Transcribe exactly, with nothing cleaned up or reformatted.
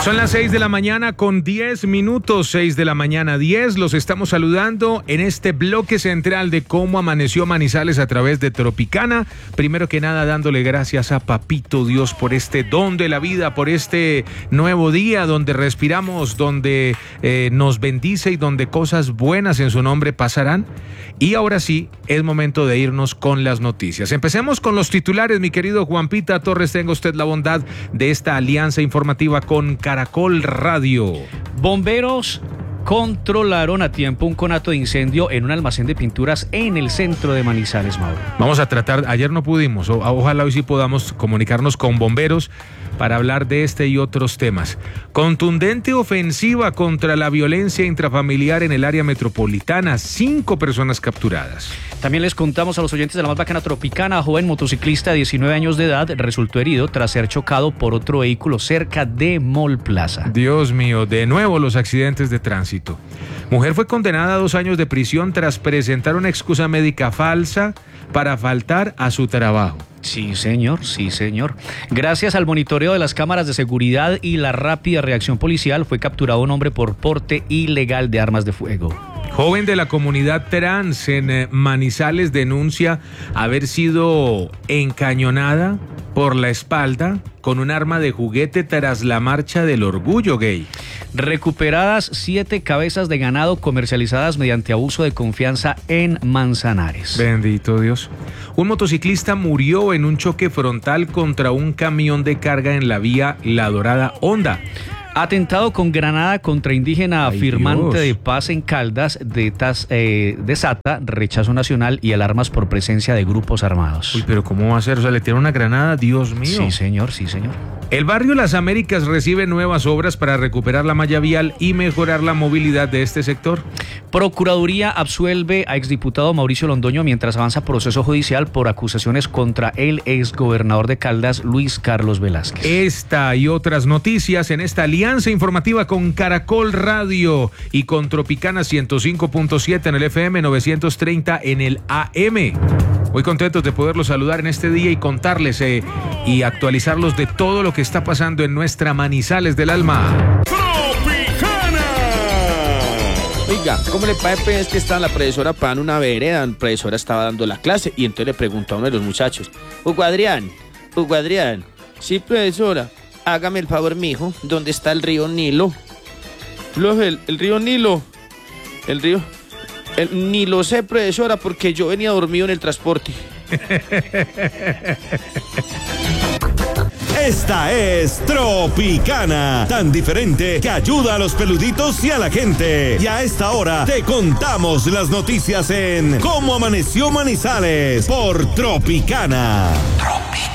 Son las seis de la mañana con diez minutos, seis de la mañana diez. Los estamos saludando en este bloque central de cómo amaneció Manizales a través de Tropicana. Primero que nada, dándole gracias a Papito Dios por este don de la vida, por este nuevo día donde respiramos, donde eh, nos bendice y donde cosas buenas en su nombre pasarán. Y ahora sí, es momento de irnos con las noticias. Empecemos con los titulares, mi querido Juanpita Torres. Tenga usted la bondad de esta alianza informativa con Caracol Radio. Bomberos controlaron a tiempo un conato de incendio en un almacén de pinturas en el centro de Manizales, Mauro. Vamos a tratar, ayer no pudimos, o, ojalá hoy sí podamos comunicarnos con bomberos para hablar de este y otros temas. Contundente ofensiva contra la violencia intrafamiliar en el área metropolitana, cinco personas capturadas. También les contamos a los oyentes de la más bacana Tropicana, joven motociclista de diecinueve años de edad resultó herido tras ser chocado por otro vehículo cerca de Mall Plaza. Dios mío, de nuevo los accidentes de tránsito. Mujer fue condenada a dos años de prisión tras presentar una excusa médica falsa para faltar a su trabajo. Sí, señor, sí, señor. Gracias al monitoreo de las cámaras de seguridad y la rápida reacción policial, fue capturado un hombre por porte ilegal de armas de fuego. Joven de la comunidad trans en Manizales denuncia haber sido encañonada por la espalda con un arma de juguete tras la marcha del orgullo gay. Recuperadas siete cabezas de ganado comercializadas mediante abuso de confianza en Manzanares. Bendito Dios. Un motociclista murió en un choque frontal contra un camión de carga en la vía La Dorada Honda. Atentado con granada contra indígena Ay, firmante Dios. de paz en Caldas de tas, eh, desata rechazo nacional y alarmas por presencia de grupos armados. Uy, pero ¿cómo va a ser? O sea, le tiraron una granada, Dios mío. Sí, señor, sí, señor. El barrio Las Américas recibe nuevas obras para recuperar la malla vial y mejorar la movilidad de este sector. Procuraduría absuelve a exdiputado Mauricio Londoño mientras avanza proceso judicial por acusaciones contra el exgobernador de Caldas, Luis Carlos Velázquez. Esta y otras noticias en esta alianza informativa con Caracol Radio y con Tropicana ciento cinco punto siete en el F M, novecientos treinta en el A M. Muy contentos de poderlos saludar en este día y contarles eh, y actualizarlos de todo lo que está pasando en nuestra Manizales del Alma. ¡Tropicana! Oiga, ¿cómo le parece? Es que estaba la profesora para una vereda, la profesora estaba dando la clase y entonces le preguntó a uno de los muchachos: Hugo Adrián, Hugo Adrián, sí, profesora, hágame el favor, mijo, ¿dónde está el río Nilo? El, el río Nilo, el río, el, ni lo sé, profesora, porque yo venía dormido en el transporte. Esta es Tropicana, tan diferente que ayuda a los peluditos y a la gente. Y a esta hora te contamos las noticias en Cómo Amaneció Manizales por Tropicana.